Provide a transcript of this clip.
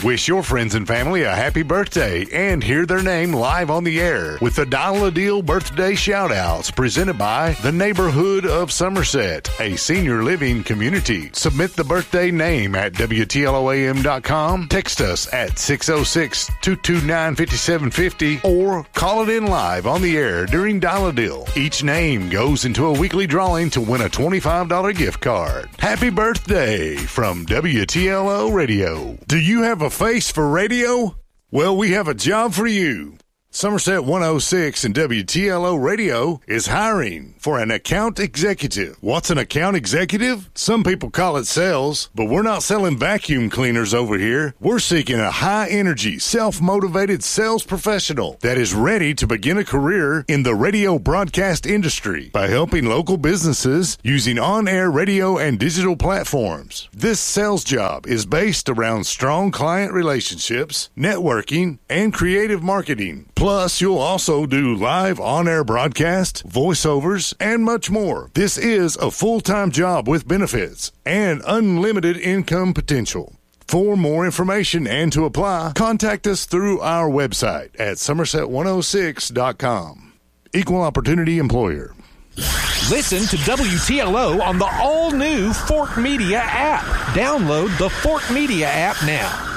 Wish your friends and family a happy birthday and hear their name live on the air with the Dollar Deal Birthday Shout-Outs presented by the Neighborhood of Somerset, a senior living community. Submit the birthday name at WTLOAM.com, text us at 606-229-5750, or call it in live on the air during Dollar Deal. Each name goes into a weekly drawing to win a $25 gift card. Happy birthday from WTLO Radio. Do you have a face for radio? Well, we have a job for you. Somerset 106 and WTLO Radio is hiring for an account executive. What's an account executive? Some people call it sales, but we're not selling vacuum cleaners over here. We're seeking a high-energy, self-motivated sales professional that is ready to begin a career in the radio broadcast industry by helping local businesses using on-air radio and digital platforms. This sales job is based around strong client relationships, networking, and creative marketing. Plus, you'll also do live on-air broadcast, voiceovers, and much more. This is a full-time job with benefits and unlimited income potential. For more information and to apply, contact us through our website at somerset106.com. Equal Opportunity Employer. Listen to WTLO on the all-new Fort Media app. Download the Fort Media app now.